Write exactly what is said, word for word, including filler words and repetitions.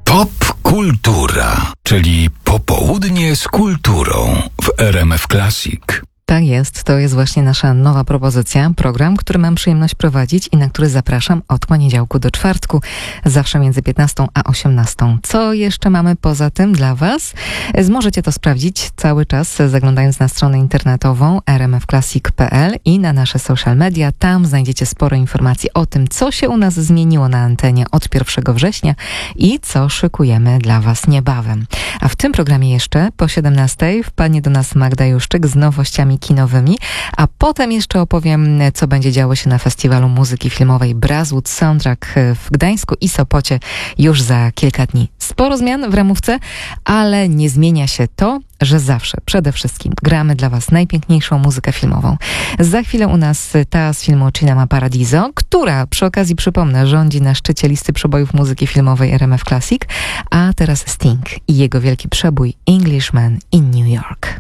Pop kultura, czyli popołudnie z kulturą w R M F Classic. Tak jest, to jest właśnie nasza nowa propozycja, program, który mam przyjemność prowadzić i na który zapraszam od poniedziałku do czwartku, zawsze między piętnastą a osiemnastą. Co jeszcze mamy poza tym dla Was? Możecie to sprawdzić cały czas, zaglądając na stronę internetową r m f classic kropka p l i na nasze social media. Tam znajdziecie sporo informacji o tym, co się u nas zmieniło na antenie od pierwszego września i co szykujemy dla Was niebawem. A w tym programie jeszcze po siedemnastej wpadnie do nas Magda Juszczyk z nowościami kinowymi, a potem jeszcze opowiem, co będzie działo się na Festiwalu Muzyki Filmowej Brazwood Soundtrack w Gdańsku i Sopocie już za kilka dni. Sporo zmian w ramówce, ale nie zmienia się to, że zawsze, przede wszystkim gramy dla Was najpiękniejszą muzykę filmową. Za chwilę u nas ta z filmu Cinema Paradiso, która, przy okazji przypomnę, rządzi na szczycie listy przebojów muzyki filmowej R M F Classic, a teraz Sting i jego wielki przebój Englishman in New York.